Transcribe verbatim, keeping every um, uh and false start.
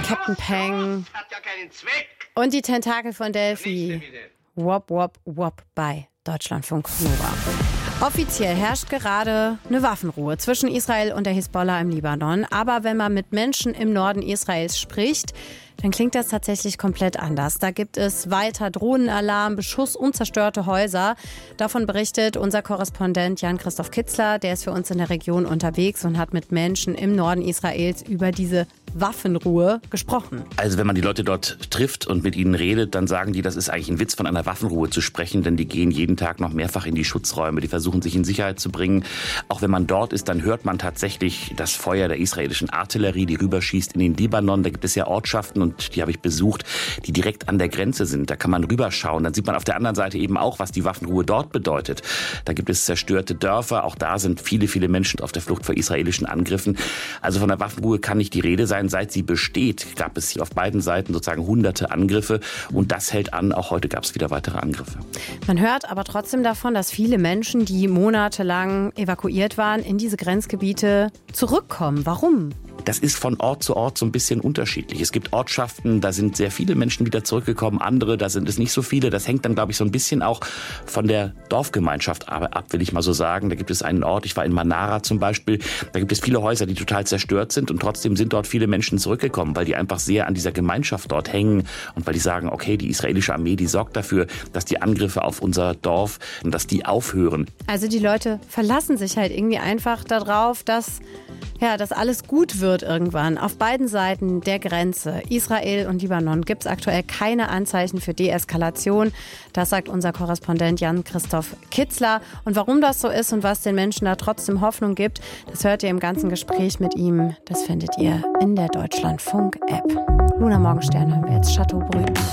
Captain Peng und die Tentakel von Delphi. Wop, wop, wop bei Deutschlandfunk Nova. Offiziell herrscht gerade eine Waffenruhe zwischen Israel und der Hisbollah im Libanon. Aber wenn man mit Menschen im Norden Israels spricht, dann klingt das tatsächlich komplett anders. Da gibt es weiter Drohnenalarm, Beschuss und zerstörte Häuser. Davon berichtet unser Korrespondent Jan-Christoph Kitzler. Der ist für uns in der Region unterwegs und hat mit Menschen im Norden Israels über diese Waffenruhe gesprochen. Also wenn man die Leute dort trifft und mit ihnen redet, dann sagen die, das ist eigentlich ein Witz, von einer Waffenruhe zu sprechen, denn die gehen jeden Tag noch mehrfach in die Schutzräume, die versuchen sich in Sicherheit zu bringen. Auch wenn man dort ist, dann hört man tatsächlich das Feuer der israelischen Artillerie, die rüberschießt in den Libanon. Da gibt es ja Ortschaften, und die habe ich besucht, die direkt an der Grenze sind. Da kann man rüberschauen. Dann sieht man auf der anderen Seite eben auch, was die Waffenruhe dort bedeutet. Da gibt es zerstörte Dörfer. Auch da sind viele, viele Menschen auf der Flucht vor israelischen Angriffen. Also von der Waffenruhe kann nicht die Rede sein. Seit sie besteht, gab es hier auf beiden Seiten sozusagen hunderte Angriffe. Und das hält an. Auch heute gab es wieder weitere Angriffe. Man hört aber trotzdem davon, dass viele Menschen, die monatelang evakuiert waren, in diese Grenzgebiete zurückkommen. Warum? Das ist von Ort zu Ort so ein bisschen unterschiedlich. Es gibt Ortschaften, da sind sehr viele Menschen wieder zurückgekommen, andere, da sind es nicht so viele. Das hängt dann, glaube ich, so ein bisschen auch von der Dorfgemeinschaft ab, will ich mal so sagen. Da gibt es einen Ort, ich war in Manara zum Beispiel, da gibt es viele Häuser, die total zerstört sind, und trotzdem sind dort viele Menschen zurückgekommen, weil die einfach sehr an dieser Gemeinschaft dort hängen und weil die sagen, okay, die israelische Armee, die sorgt dafür, dass die Angriffe auf unser Dorf, dass die aufhören. Also die Leute verlassen sich halt irgendwie einfach darauf, dass Ja, dass alles gut wird irgendwann. Auf beiden Seiten der Grenze, Israel und Libanon, gibt es aktuell keine Anzeichen für Deeskalation. Das sagt unser Korrespondent Jan-Christoph Kitzler. Und warum das so ist und was den Menschen da trotzdem Hoffnung gibt, das hört ihr im ganzen Gespräch mit ihm. Das findet ihr in der Deutschlandfunk-App. Luna Morgenstern hören wir jetzt Chateaubrüt.